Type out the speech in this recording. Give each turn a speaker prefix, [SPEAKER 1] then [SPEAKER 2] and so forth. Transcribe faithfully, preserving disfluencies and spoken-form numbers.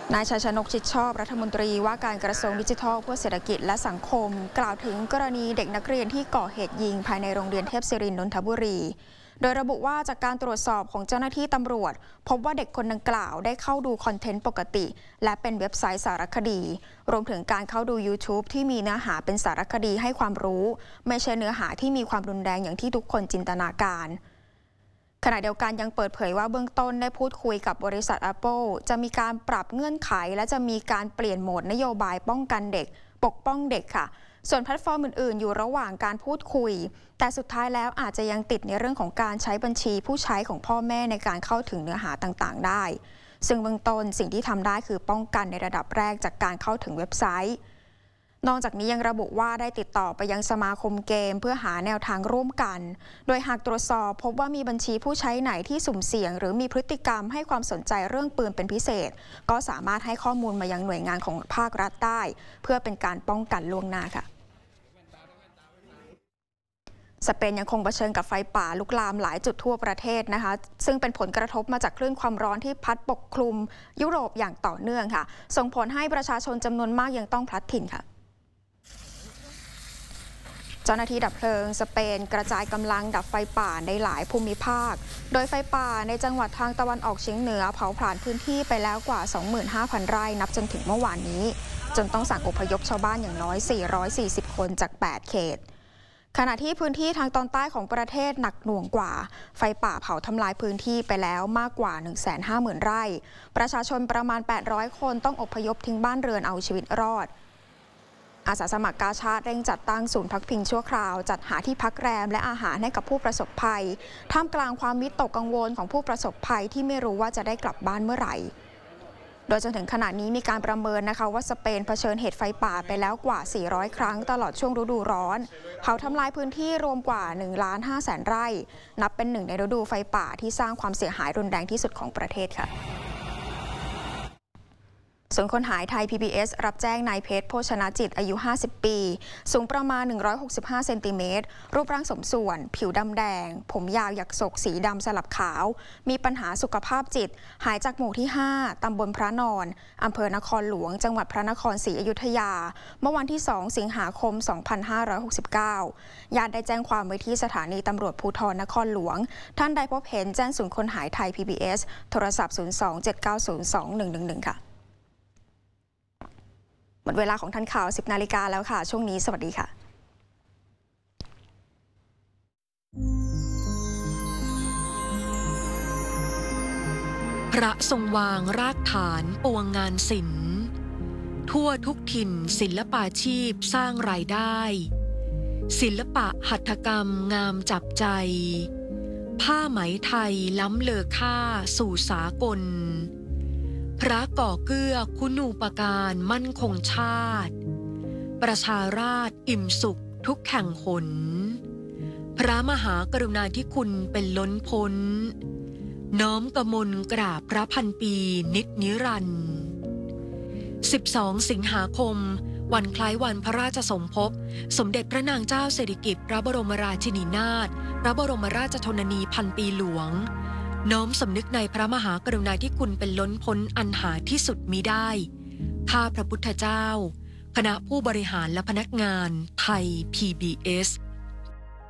[SPEAKER 1] นายชัยชนกชิดชอบรัฐมนตรีว่าการกระทรวงดิจิทัลเพื่อเศรษฐกิจและสังคมกล่าวถึงกรณีเด็กนักเรียนที่ก่อเหตุยิงภายในโรงเรียนเทพศิรินทร์นนทบุรีโดยระบุว่าจากการตรวจสอบของเจ้าหน้าที่ตำรวจพบว่าเด็กคนดังกล่าวได้เข้าดูคอนเทนต์ปกติและเป็นเว็บไซต์สารคดีรวมถึงการเข้าดู YouTube ที่มีเนื้อหาเป็นสารคดีให้ความรู้ไม่ใช่เนื้อหาที่มีความรุนแรงอย่างที่ทุกคนจินตนาการขณะเดียวกันยังเปิดเผยว่าเบื้องต้นได้พูดคุยกับบริษัท Apple จะมีการปรับเงื่อนไขและจะมีการเปลี่ยนโหมดนโยบายป้องกันเด็กปกป้องเด็กค่ะส่วนแพลตฟอร์มอื่นๆอยู่ระหว่างการพูดคุยแต่สุดท้ายแล้วอาจจะยังติดในเรื่องของการใช้บัญชีผู้ใช้ของพ่อแม่ในการเข้าถึงเนื้อหาต่างๆได้ซึ่งเบื้องต้นสิ่งที่ทำได้คือป้องกันในระดับแรกจากการเข้าถึงเว็บไซต์นอกจากนี้ยังระบุว่าได้ติดต่อไปยังสมาคมเกมเพื่อหาแนวทางร่วมกันโดยหากตรวจสอบพบว่ามีบัญชีผู้ใช้ไหนที่สุ่มเสี่ยงหรือมีพฤติกรรมให้ความสนใจเรื่องปืนเป็นพิเศษก็สามารถให้ข้อมูลมายังหน่วยงานของภาครัฐได้เพื่อเป็นการป้องกันล่วงหน้าค่ะสเปนยังคงเผชิญกับไฟป่าลุกลามหลายจุดทั่วประเทศนะคะซึ่งเป็นผลกระทบมาจากคลื่นความร้อนที่พัดปกคลุมยุโรปอย่างต่อเนื่องค่ะส่งผลให้ประชาชนจำนวนมากยังต้องพลัดถิ่นค่ะเจ้าหน้าที่ดับเพลิงสเปนกระจายกำลังดับไฟป่าในหลายภูมิภาคโดยไฟป่าในจังหวัดทางตะวันออกเฉียงเหนือเผาผลาญพื้นที่ไปแล้วกว่า สองหมื่นห้าพัน ไร่นับจนถึงเมื่อวานนี้จนต้องสั่งอพยพชาวบ้านอย่างน้อยสี่ร้อยสี่สิบคนจากแปดเขตขณะที่พื้นที่ทางตอนใต้ของประเทศหนักหน่วงกว่าไฟป่าเผาทำลายพื้นที่ไปแล้วมากกว่า หนึ่งแสนห้าหมื่น ไร่ประชาชนประมาณแปดร้อยคนต้องอพยพทิ้งบ้านเรือนเอาชีวิตรอดอาสาสมัครกาชาดเร่งจัดตั้งศูนย์พักพิงชั่วคราวจัดหาที่พักแรมและอาหารให้กับผู้ประสบภัยท่ามกลางความวิตกกังวลของผู้ประสบภัยที่ไม่รู้ว่าจะได้กลับบ้านเมื่อไหร่โดยจนถึงขณะนี้มีการประเมินนะคะว่าสเปนเผชิญเหตุไฟป่าไปแล้วกว่าสี่ร้อยครั้งตลอดช่วงฤดูร้อนเผาทำลายพื้นที่รวมกว่า หนึ่งล้านห้าแสน ไร่นับเป็นหนึ่งในฤดูไฟป่าที่สร้างความเสียหายรุนแรงที่สุดของประเทศค่ะส่วนคนหายไทย พี บี เอส รับแจ้งนายเพชรโภชนะจิตอายุห้าสิบปีสูงประมาณหนึ่งร้อยหกสิบห้าเซนติเมตรรูปร่างสมส่วนผิวดำแดงผมยาวหยักศกสีดำสลับขาวมีปัญหาสุขภาพจิตหายจากหมู่ที่ห้าตำบลพระนอนอำเภอนครหลวงจังหวัดพระนครศรีอยุธยาเมื่อวันที่สองสิงหาคมสองพันห้าร้อยหกสิบเก้าญาติได้แจ้งความไว้ที่สถานีตำรวจภูธรนครหลวงท่านใดพบเห็นแจ้งศูนย์คนหายไทย พี บี เอส โทรศัพท์ศูนย์ สอง เจ็ด เก้า ศูนย์ สอง หนึ่ง หนึ่ง หนึ่งค่ะหมดเวลาของทันข่าว สิบ นาฬิกาแล้วค่ะช่วงนี้สวัสดีค่ะ
[SPEAKER 2] พระทรงวางรากฐานปวงงานศิลป์ทั่วทุกถิ่นศิลปาชีพสร้างรายได้ศิลปะหัตถกรรมงามจับใจผ้าไหมไทยล้ำเลอค่าสู่สากลพระก่อเกื้อคุณูปการมั่นคงชาติประชาราษฎร์อิ่มสุขทุกแห่งหนพระมหากรุณาธิคุณเป็นล้นพ้นน้อมกมลกราบพระพันปีนิจนิรันดร์สิบสองสิงหาคมวันคล้ายวันพระราชสมภพสมเด็จพระนางเจ้าสิริกิติ์พระบรมราชินีนาถพระบรมราชชนนีพันปีหลวงน้อมสำนึกในพระมหากรุณาธิคุณเป็นล้นพ้นอันหาที่สุดมิได้ข้าพระพุทธเจ้าคณะผู้บริหารและพนักงานไทย พี บี เอส